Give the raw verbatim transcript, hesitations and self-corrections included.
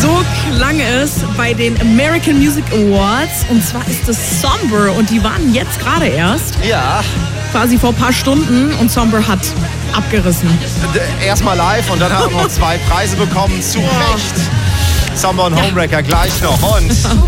So klang es bei den American Music Awards. Und zwar ist es Somber. Und die waren jetzt gerade erst. Ja. Quasi vor ein paar Stunden. Und Somber hat abgerissen. Erstmal live und dann haben wir noch zwei Preise bekommen. Zu Recht. Somber und Homewrecker gleich noch. Und